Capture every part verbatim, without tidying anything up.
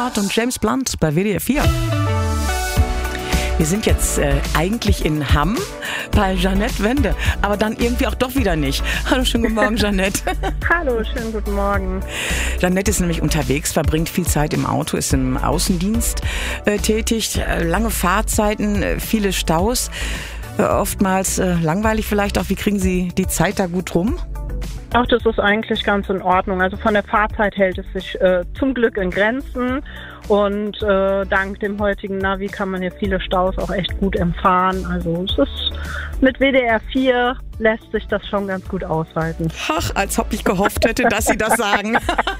Hart und James Blunt bei W D R vier. Wir sind jetzt äh, eigentlich in Hamm bei Jeanette Wende, aber dann irgendwie auch doch wieder nicht. Hallo, schönen guten Morgen, Jeanette. Hallo, schönen guten Morgen. Jeanette ist nämlich unterwegs, verbringt viel Zeit im Auto, ist im Außendienst äh, tätig, äh, lange Fahrzeiten, äh, viele Staus, äh, oftmals äh, langweilig vielleicht auch. Wie kriegen Sie die Zeit da gut rum? Auch das ist eigentlich ganz in Ordnung. Also von der Fahrzeit hält es sich äh, zum Glück in Grenzen. Und äh, dank dem heutigen Navi kann man hier viele Staus auch echt gut umfahren. Also es ist mit W D R vier lässt sich das schon ganz gut aushalten. Ach, als ob ich gehofft hätte, dass Sie das sagen.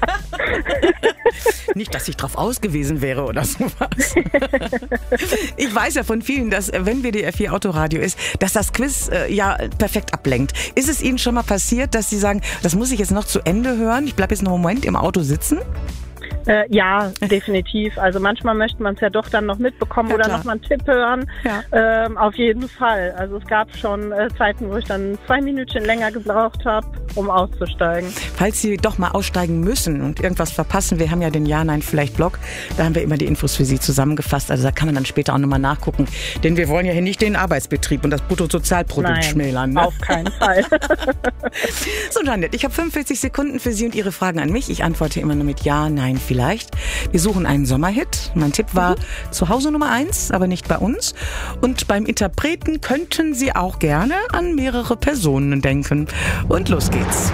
Nicht, dass ich drauf ausgewiesen wäre oder sowas. Ich weiß ja von vielen, dass wenn W D R vier Autoradio ist, dass das Quiz äh, ja perfekt ablenkt. Ist es Ihnen schon mal passiert, dass Sie sagen, das muss ich jetzt noch zu Ende hören? Ich bleibe jetzt noch einen Moment im Auto sitzen? Äh, ja, definitiv. Also manchmal möchte man es ja doch dann noch mitbekommen ja, oder klar. noch mal einen Tipp hören. Ja. Ähm, auf jeden Fall. Also es gab schon äh, Zeiten, wo ich dann zwei Minütchen länger gebraucht habe, um auszusteigen. Falls Sie doch mal aussteigen müssen und irgendwas verpassen, wir haben ja den Ja-Nein-Vielleicht-Blog, da haben wir immer die Infos für Sie zusammengefasst. Also da kann man dann später auch nochmal nachgucken. Denn wir wollen ja hier nicht den Arbeitsbetrieb und das Bruttosozialprodukt Nein, schmälern. Ne? Auf keinen Fall. So, Jeanette, ich habe fünfundvierzig Sekunden für Sie und Ihre Fragen an mich. Ich antworte immer nur mit Ja, Nein, Vielleicht. Wir suchen einen Sommerhit. Mein Tipp war mhm. zu Hause Nummer eins, aber nicht bei uns. Und beim Interpreten könnten Sie auch gerne an mehrere Personen denken. Und los geht's.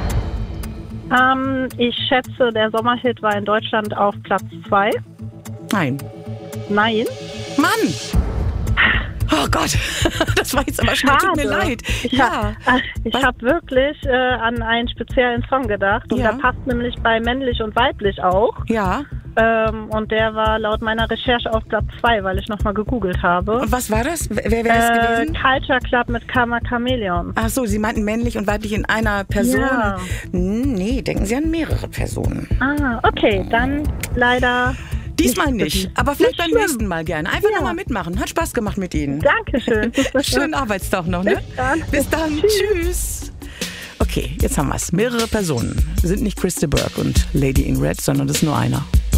Ähm, ich schätze, der Sommerhit war in Deutschland auf Platz zwei. Nein. Nein? Mann! Oh Gott, das war jetzt aber schnell, tut mir leid. Ich ja. habe hab wirklich äh, an einen speziellen Song gedacht und ja. der passt nämlich bei männlich und weiblich auch. Ja. Ähm, und der war laut meiner Recherche auf Platz zwei, weil ich nochmal gegoogelt habe. Und was war das? Wer wäre das äh, gewesen? Culture Club mit Karma Chameleon. Ach so, Sie meinten männlich und weiblich in einer Person? Ja. Nee, denken Sie an mehrere Personen. Ah, okay, dann leider... Diesmal nicht, aber vielleicht nicht beim schlimm. nächsten Mal gerne. Einfach ja. nochmal mitmachen. Hat Spaß gemacht mit Ihnen. Dankeschön. Schönen Arbeitstag noch, ne? Bis dann. Bis dann. Tschüss. Tschüss. Okay, jetzt haben wir es. Mehrere Personen. Sind nicht Christa Burke und Lady in Red, sondern das ist nur einer.